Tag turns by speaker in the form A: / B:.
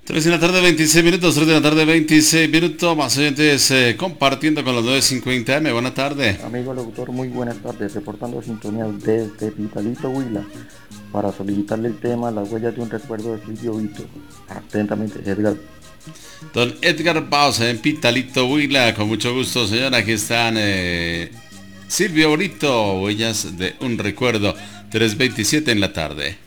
A: 3 de la tarde, 26 minutos, 3 de la tarde, 26 minutos, más oyentes compartiendo con los 950M. Buena tarde.
B: Amigo locutor, muy buenas tardes, reportando sintonía desde Vitalito Huila para solicitarle el tema Las huellas de un recuerdo de Silvio Vito. Atentamente, Edgar.
A: Don Edgar Bausa en Pitalito Huila, con mucho gusto, señor. Aquí están Silvio Brito, huellas de un recuerdo, 3:27 en la tarde.